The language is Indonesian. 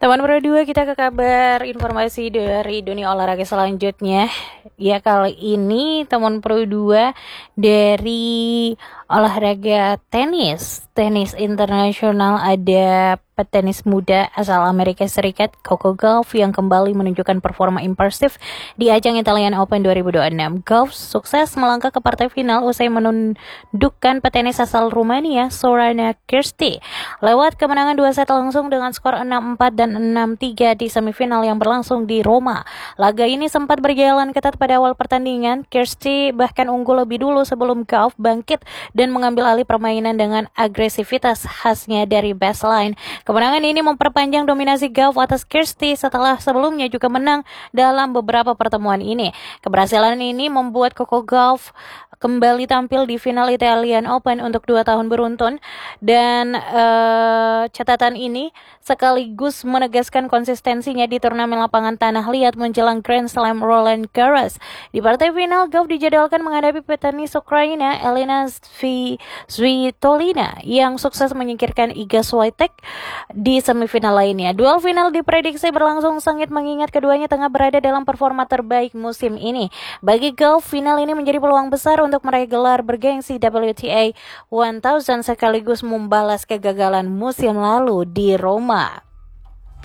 Teman berdua, kita ke kabar informasi dari dunia olahraga selanjutnya. Ya, kali ini teman berdua dari olahraga tenis internasional. Ada petenis muda asal Amerika Serikat, Coco Gauff, yang kembali menunjukkan performa impresif di ajang Italian Open 2026. Gauff sukses melangkah ke partai final usai menundukkan petenis asal Rumania, Sorana Cîrstea, lewat kemenangan 2 set langsung dengan skor 6-4 dan 6-3 di semifinal yang berlangsung di Roma. Laga ini sempat berjalan ketat pada awal pertandingan. Cîrstea bahkan unggul lebih dulu sebelum Gauff bangkit dan mengambil alih permainan dengan agresivitas khasnya dari baseline. Kemenangan ini memperpanjang dominasi Gauff atas Cîrstea setelah sebelumnya juga menang dalam beberapa pertemuan ini. Keberhasilan ini membuat Coco Gauff kembali tampil di final Italian Open untuk 2 tahun beruntun, dan catatan ini sekaligus menegaskan konsistensinya di turnamen lapangan tanah liat menjelang Grand Slam Roland Garros. Di partai final, Gauff dijadwalkan menghadapi petenis Ukraina Elena Svitolina yang sukses menyingkirkan Iga Swiatek di semifinal lainnya. Duel final diprediksi berlangsung sengit mengingat keduanya tengah berada dalam performa terbaik musim ini. Bagi Gauff, final ini menjadi peluang besar untuk meraih gelar bergengsi WTA 1000 sekaligus membalas kegagalan musim lalu di Roma.